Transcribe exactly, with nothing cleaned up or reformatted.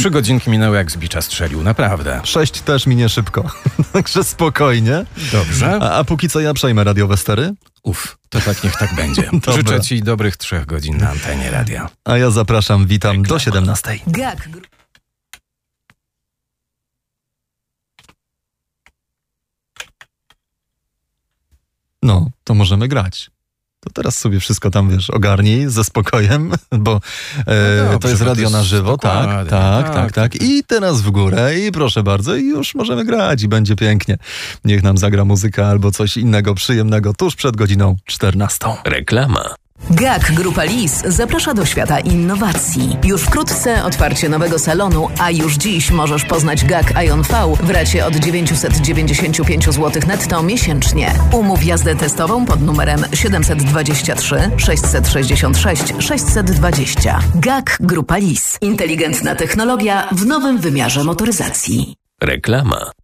Trzy godzinki minęły jak z bicza strzelił, naprawdę. Sześć też minie szybko, także spokojnie. Dobrze. A, a póki co ja przejmę radiowe stery. Uf, to tak niech tak będzie. Życzę ci dobrych trzech godzin na antenie radia. A ja zapraszam, witam Reklama. do siedemnastej. Gag. No, to możemy grać. To teraz sobie wszystko tam, wiesz, ogarnij ze spokojem, bo e, No dobrze, to jest bo to radio jest na żywo, tak, dokładnie, tak, tak, tak, tak. I teraz w górę i proszę bardzo, i już możemy grać i będzie pięknie. Niech nam zagra muzyka albo coś innego przyjemnego tuż przed godziną czternastą. Reklama. Gag Grupa Lis zaprasza do świata innowacji. Już wkrótce otwarcie nowego salonu, a już dziś możesz poznać Gag Ion V w racie od dziewięćset dziewięćdziesiąt pięć złotych netto miesięcznie. Umów jazdę testową pod numerem siedem dwa trzy sześć sześć sześć sześć dwa zero. Gag Grupa Lis. Inteligentna technologia w nowym wymiarze motoryzacji. Reklama.